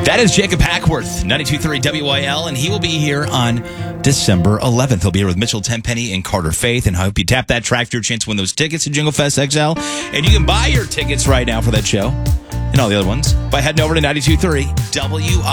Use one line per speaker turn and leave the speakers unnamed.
That is Jacob Hackworth, 92.3 WYL, and he will be here on December 11th. He'll be here with Mitchell Tenpenny and Carter Faith, and I hope you tap that track for your chance to win those tickets to Jingle Fest XL. And you can buy your tickets right now for that show and all the other ones by heading over to 92.3 WYL.